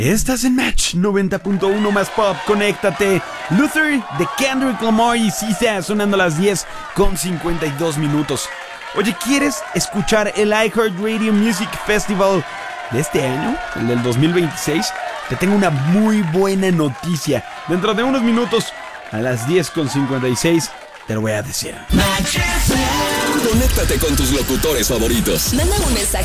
Estás en Match 90.1 más pop, conéctate. Luther de Kendrick Lamar y SZA sonando a las 10:52. Oye, ¿quieres escuchar el iHeartRadio Music Festival de este año, el del 2026? Te tengo una muy buena noticia. Dentro de unos minutos, a las 10:56, te lo voy a decir. Conéctate con tus locutores favoritos. Manda un mensaje